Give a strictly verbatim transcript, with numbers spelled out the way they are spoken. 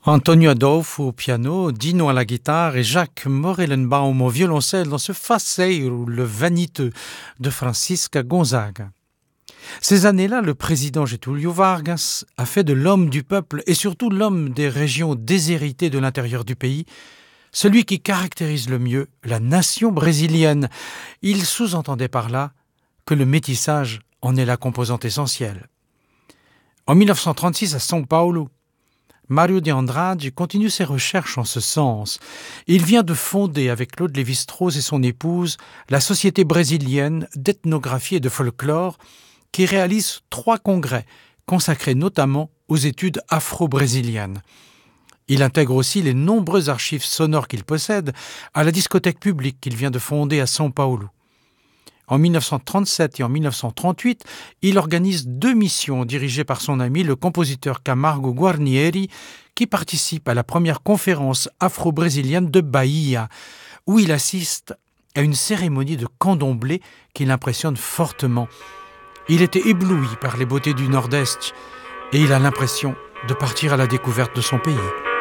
Antonio Adolfo au piano, Dino à la guitare et Jacques Morellenbaum au violoncelle dans ce Faceiro, le vaniteux de Francisca Gonzaga. Ces années-là, le président Getúlio Vargas a fait de l'homme du peuple et surtout l'homme des régions déshéritées de l'intérieur du pays celui qui caractérise le mieux la nation brésilienne. Il sous-entendait par là que le métissage en est la composante essentielle. En mille neuf cent trente-six, à São Paulo, Mário de Andrade continue ses recherches en ce sens. Il vient de fonder avec Claude Lévi-Strauss et son épouse la Société brésilienne d'ethnographie et de folklore qui réalise trois congrès consacrés notamment aux études afro-brésiliennes. Il intègre aussi les nombreuses archives sonores qu'il possède à la discothèque publique qu'il vient de fonder à São Paulo. En mille neuf cent trente-sept et en mille neuf cent trente-huit, il organise deux missions dirigées par son ami le compositeur Camargo Guarnieri qui participe à la première conférence afro-brésilienne de Bahia, où il assiste à une cérémonie de candomblé qui l'impressionne fortement. Il était ébloui par les beautés du Nord-Est et il a l'impression de partir à la découverte de son pays.